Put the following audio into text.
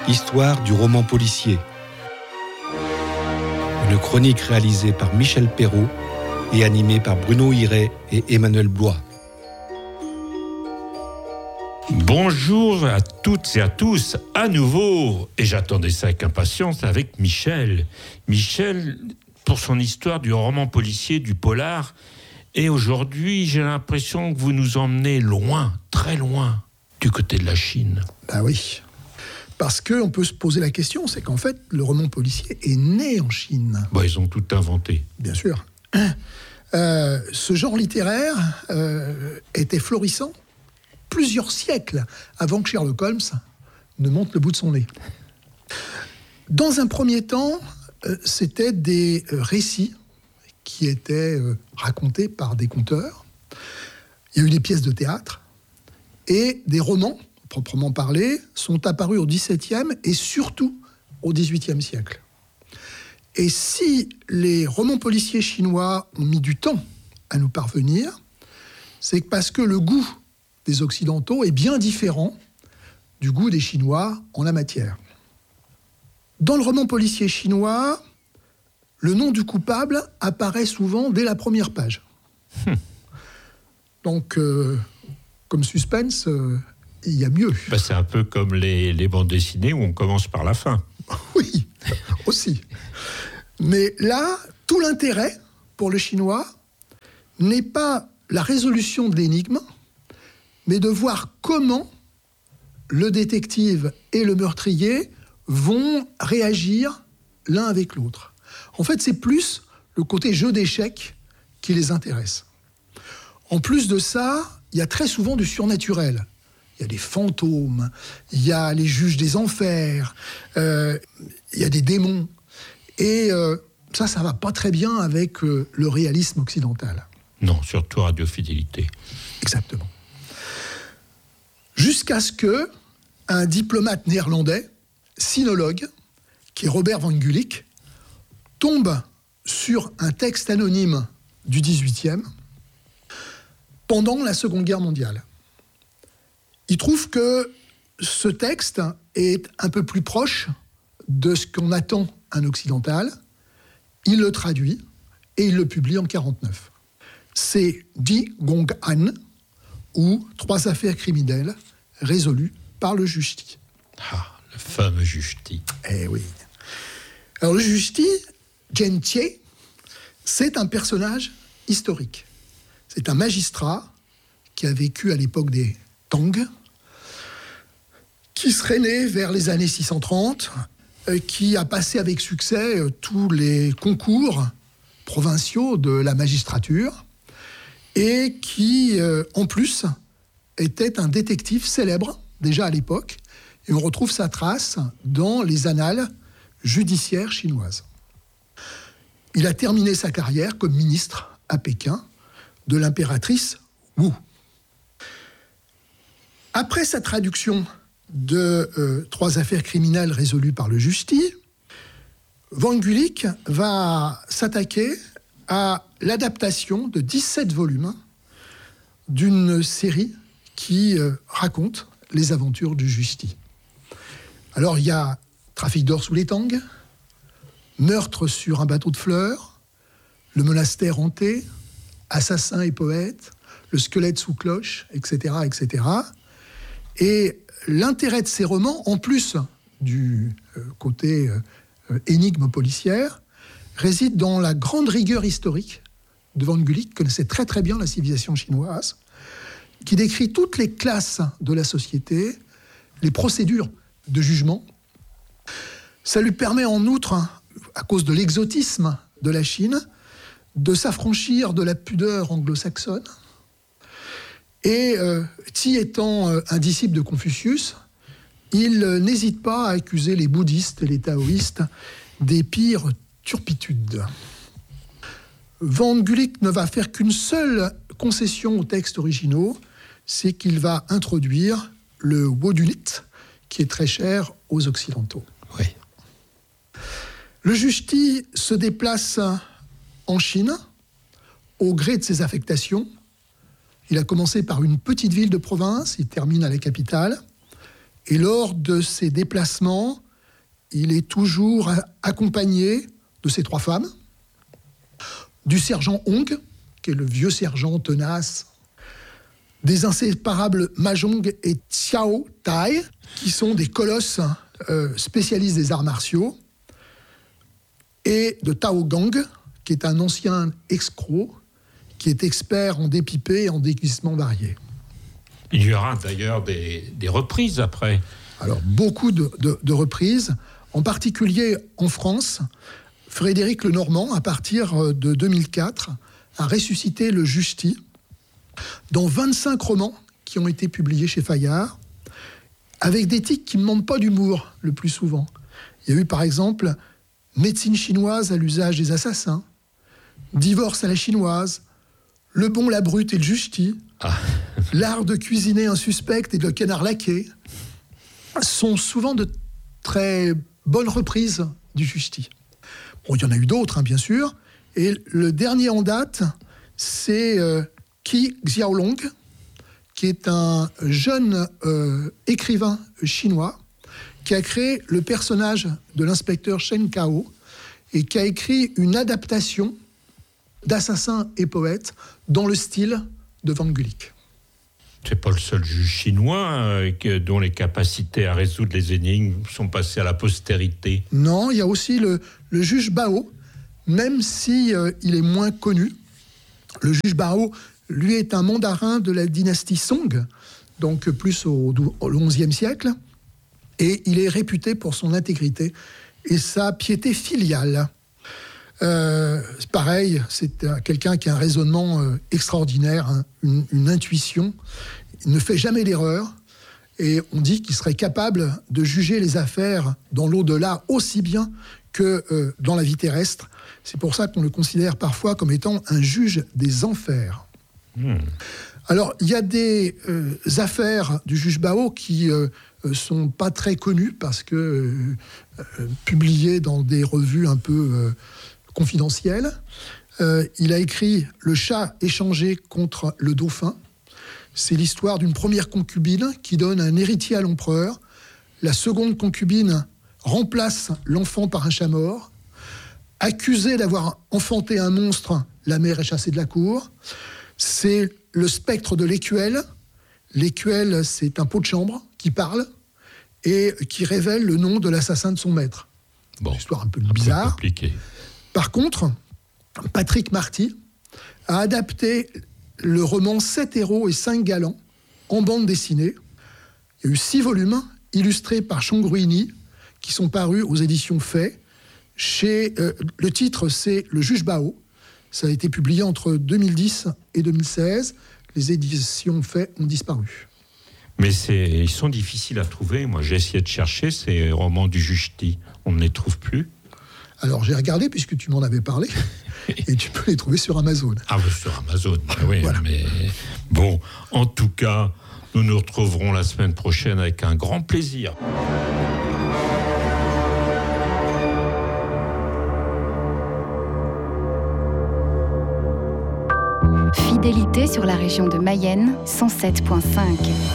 Histoire du roman policier. Une chronique réalisée par Michel Perrault et animée par Bruno Hiret et Emmanuel Blois. Bonjour à toutes et à tous, à nouveau, et j'attendais ça avec impatience, avec Michel. Michel, pour son histoire du roman policier, du polar, et aujourd'hui, j'ai l'impression que vous nous emmenez loin, très loin, du côté de la Chine. Ben oui, parce qu'on peut se poser la question, c'est qu'en fait, le roman policier est né en Chine. Bon, ils ont tout inventé. Bien sûr. Ce genre littéraire était florissant plusieurs siècles avant que Sherlock Holmes ne monte le bout de son nez. Dans un premier temps, c'était des récits qui étaient racontés par des conteurs. Il y a eu des pièces de théâtre et des romans, proprement parlés, sont apparus au XVIIe et surtout au XVIIIe siècle. Et si les romans policiers chinois ont mis du temps à nous parvenir, c'est parce que le goût des Occidentaux est bien différent du goût des Chinois en la matière. Dans le roman policier chinois, le nom du coupable apparaît souvent dès la première page. Donc, comme suspense, il y a mieux. Ben, c'est un peu comme les bandes dessinées où on commence par la fin. Oui, aussi. Mais là, tout l'intérêt pour le Chinois n'est pas la résolution de l'énigme, mais de voir comment le détective et le meurtrier vont réagir l'un avec l'autre. En fait, c'est plus le côté jeu d'échecs qui les intéresse. En plus de ça, il y a très souvent du surnaturel. Il y a des fantômes, il y a les juges des enfers, il y a des démons. Et ça va pas très bien avec le réalisme occidental. Non, surtout Radio Fidélité. Exactement. Jusqu'à ce que un diplomate néerlandais, sinologue, qui est Robert van Gulik, tombe sur un texte anonyme du XVIIIe pendant la Seconde Guerre mondiale. Il trouve que ce texte est un peu plus proche de ce qu'on attend un occidental. Il le traduit et il le publie en 1949. C'est Di Gong An, ou 3 affaires criminelles résolues par le juge Ti. Ah, le fameux juge Ti. Eh oui. Alors le juge Ti, Chen Tie, c'est un personnage historique. C'est un magistrat qui a vécu à l'époque des Tang, qui serait né vers les années 630, qui a passé avec succès tous les concours provinciaux de la magistrature, et qui, en plus, était un détective célèbre, déjà à l'époque, et on retrouve sa trace dans les annales judiciaires chinoises. Il a terminé sa carrière comme ministre à Pékin de l'impératrice Wu. Après sa traduction de 3 affaires criminelles résolues par le juge Ti, Van Gulik va s'attaquer à l'adaptation de 17 volumes d'une série qui raconte les aventures du juge Ti. Alors, il y a trafic d'or sous les Tang, meurtre sur un bateau de fleurs, le monastère hanté, assassin et poète, le squelette sous cloche, etc., etc. Et l'intérêt de ces romans, en plus du côté énigme policière, réside dans la grande rigueur historique de Van Gulik, qui connaissait très très bien la civilisation chinoise, qui décrit toutes les classes de la société, les procédures de jugement. Ça lui permet en outre, à cause de l'exotisme de la Chine, de s'affranchir de la pudeur anglo-saxonne. Et Ti étant un disciple de Confucius, il n'hésite pas à accuser les bouddhistes et les taoïstes des pires turpitudes. Van Gulik ne va faire qu'une seule concession aux textes originaux, c'est qu'il va introduire le wodunit, qui est très cher aux Occidentaux. Oui. Le juge Ti se déplace en Chine, au gré de ses affectations. Il a commencé par une petite ville de province, il termine à la capitale, Et lors de ses déplacements, il est toujours accompagné de ses 3 femmes, du sergent Hong, qui est le vieux sergent tenace, des inséparables Mahjong et Xiao Tai, qui sont des colosses spécialistes des arts martiaux, et de Tao Gang, qui est un ancien escroc, qui est expert en dépipé et en déguisements variés. Il y aura d'ailleurs des reprises après. Alors, beaucoup de reprises, en particulier en France. Frédéric Lenormand, à partir de 2004, a ressuscité le Justi dans 25 romans qui ont été publiés chez Fayard, avec des titres qui ne manquent pas d'humour le plus souvent. Il y a eu par exemple Médecine chinoise à l'usage des assassins, Divorce à la chinoise, Le bon, la brute et le Justi, L'art de cuisiner un suspect et le canard laqué, sont souvent de très bonnes reprises du Justi. Bon, il y en a eu d'autres, bien sûr, et le dernier en date, c'est Qi Xiaolong, qui est un jeune écrivain chinois qui a créé le personnage de l'inspecteur Shen Cao et qui a écrit une adaptation d'Assassin et poète dans le style de Van Gulik. C'est pas le seul juge chinois dont les capacités à résoudre les énigmes sont passées à la postérité. Non, il y a aussi le juge Bao, même si il est moins connu. Le juge Bao, lui, est un mandarin de la dynastie Song, donc plus au XIe siècle, et il est réputé pour son intégrité et sa piété filiale. C'est pareil, c'est quelqu'un qui a un raisonnement extraordinaire, hein, une intuition. Il ne fait jamais d'erreur et on dit qu'il serait capable de juger les affaires dans l'au-delà aussi bien que dans la vie terrestre. C'est pour ça qu'on le considère parfois comme étant un juge des enfers. Alors, il y a des affaires du juge Bao qui sont pas très connues parce que publiées dans des revues un peu confidentielles. Il a écrit « Le chat échangé contre le dauphin ». C'est l'histoire d'une première concubine qui donne un héritier à l'empereur. La seconde concubine remplace l'enfant par un chat mort. Accusée d'avoir enfanté un monstre, la mère est chassée de la cour. C'est le spectre de l'écuelle. L'écuelle, c'est un pot de chambre qui parle et qui révèle le nom de l'assassin de son maître. Bon, une histoire un peu bizarre. Compliqué. Par contre, Patrick Marty a adapté le roman 7 héros et 5 galants en bande dessinée. Il y a eu 6 volumes illustrés par Chongruini qui sont parus aux éditions Fay. Le titre, c'est Le juge Bao. Ça a été publié entre 2010 et 2016. Les éditions Fay ont disparu. Mais ils sont difficiles à trouver. Moi, j'ai essayé de chercher ces romans du Justi. On ne les trouve plus. Alors, j'ai regardé, puisque tu m'en avais parlé, et tu peux les trouver sur Amazon. Ah, sur Amazon, oui. Voilà. Mais bon, en tout cas, nous nous retrouverons la semaine prochaine avec un grand plaisir. Fidélité sur la région de Mayenne, 107.5.